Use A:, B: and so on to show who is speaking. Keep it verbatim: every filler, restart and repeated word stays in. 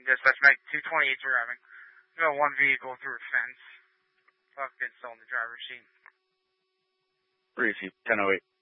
A: Dispatch Mike two twenty-eight driving. We got one vehicle through a fence. Fuck, it's still in the driver's seat.
B: Receive ten oh eight.